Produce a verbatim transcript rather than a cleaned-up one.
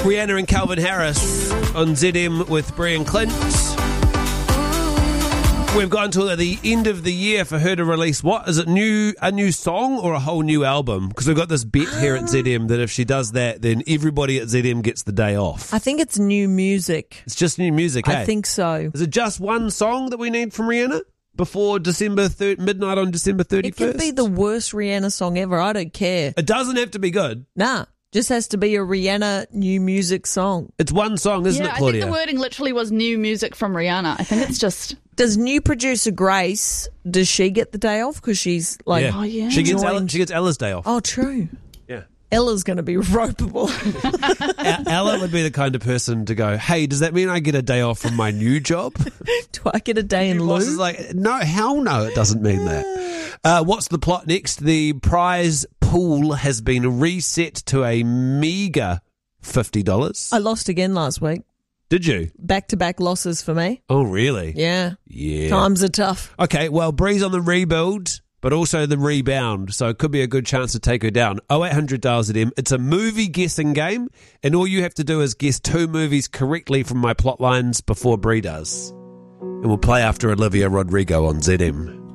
Rihanna and Calvin Harris on Z M with Brie and Clint. We've gotten to the end of the year for her to release, what is it, new a new song or a whole new album? Because we've got this bet here at Z M that if she does that, then everybody at Z M gets the day off. I think it's new music. It's just new music, hey? I think so. Is it just one song that we need from Rihanna before December thir- midnight on December thirty-first? It could be the worst Rihanna song ever. I don't care. It doesn't have to be good. Nah. Just has to be a Rihanna new music song. It's one song, isn't yeah, it, Claudia? I think the wording literally was new music from Rihanna. I think it's just... Does new producer Grace, does she get the day off? Because she's like, yeah. oh, yeah. She gets, Joined- Ella, she gets Ella's day off. oh, true. Yeah. Ella's going to be ropeable. E- Ella would be the kind of person to go, hey, does that mean I get a day off from my new job? Do I get a day in Your boss is lieu? like, no, hell no, it doesn't mean that. Uh, what's the plot next? The prize pool has been reset to a meager fifty dollars. I lost again last week. Did you? Back-to-back losses for me. Oh, really? Yeah. Yeah. Times are tough. Okay, well, Bree's on the rebuild, but also the rebound, so it could be a good chance to take her down. oh eight hundred dials at M. It's a movie guessing game, and all you have to do is guess two movies correctly from my plot lines before Bree does. And we'll play after Olivia Rodrigo on Z M.